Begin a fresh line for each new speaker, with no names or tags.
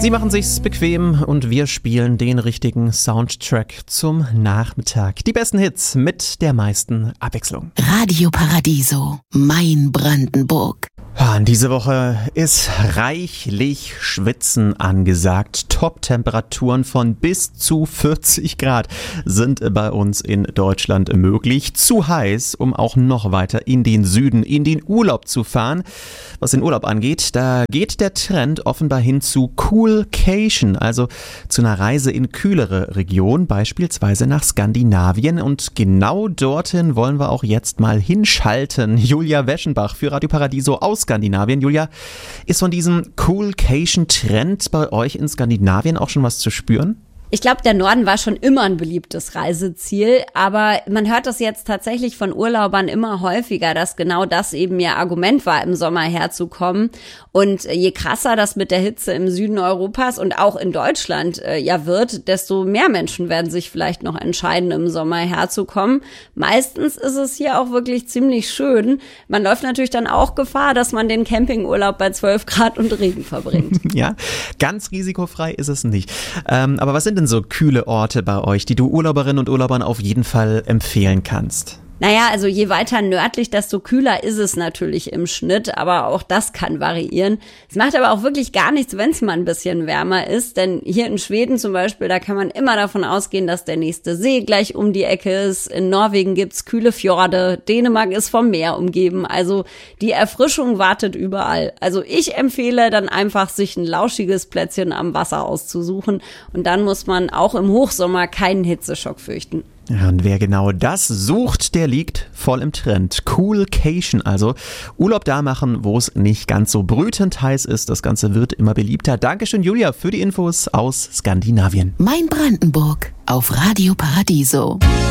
Sie machen sich's bequem und wir spielen den richtigen Soundtrack zum Nachmittag. Die besten Hits mit der meisten Abwechslung.
Radio Paradiso, mein Brandenburg.
Ja, diese Woche ist reichlich Schwitzen angesagt. Top-Temperaturen von bis zu 40 Grad sind bei uns in Deutschland möglich. Zu heiß, um auch noch weiter in den Süden, in den Urlaub zu fahren. Was den Urlaub angeht, da geht der Trend offenbar hin zu Coolcation, also zu einer Reise in kühlere Regionen, beispielsweise nach Skandinavien. Und genau dorthin wollen wir auch jetzt mal hinschalten. Julia Weschenbach für Radio Paradiso aus Skandinavien. Julia, ist von diesem Coolcation-Trend bei euch in Skandinavien auch schon was zu spüren?
Ich glaube, der Norden war schon immer ein beliebtes Reiseziel, aber man hört das jetzt tatsächlich von Urlaubern immer häufiger, dass genau das eben ihr Argument war, im Sommer herzukommen. Und je krasser das mit der Hitze im Süden Europas und auch in Deutschland wird, desto mehr Menschen werden sich vielleicht noch entscheiden, im Sommer herzukommen. Meistens ist es hier auch wirklich ziemlich schön. Man läuft natürlich dann auch Gefahr, dass man den Campingurlaub bei 12 Grad und Regen verbringt.
Ja, ganz risikofrei ist es nicht. Aber was sind denn so kühle Orte bei euch, die du Urlauberinnen und Urlaubern auf jeden Fall empfehlen kannst?
Naja, also je weiter nördlich, desto kühler ist es natürlich im Schnitt, aber auch das kann variieren. Es macht aber auch wirklich gar nichts, wenn es mal ein bisschen wärmer ist, denn hier in Schweden zum Beispiel, da kann man immer davon ausgehen, dass der nächste See gleich um die Ecke ist. In Norwegen gibt's kühle Fjorde, Dänemark ist vom Meer umgeben, also die Erfrischung wartet überall. Also ich empfehle dann einfach, sich ein lauschiges Plätzchen am Wasser auszusuchen und dann muss man auch im Hochsommer keinen Hitzeschock fürchten.
Ja, und wer genau das sucht, der liegt voll im Trend. Coolcation, also Urlaub da machen, wo es nicht ganz so brütend heiß ist. Das Ganze wird immer beliebter. Dankeschön, Julia, für die Infos aus Skandinavien.
Mein Brandenburg auf Radio Paradiso.